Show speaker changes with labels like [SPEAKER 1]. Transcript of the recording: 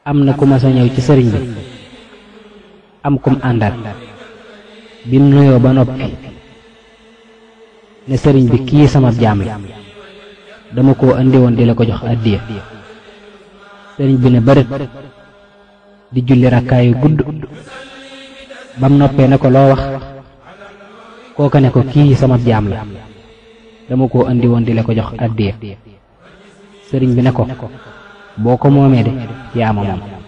[SPEAKER 1] am na ku ma sa ñëw ci sëriñ bi am kum àndal bim nuyoo ba noppi ne sëriñ bi kii sama jaam la dama koo andi woon di la ko jox addiya. sëriñ bi ne bërët di julli rakkaayu gudd bam noppee ne ko loo wax kooka ne ko kii sama jaam la dama koo andi woon di la ko jox addiya. sëriñ bi ne ko boo ko moomee de yaa ma moom.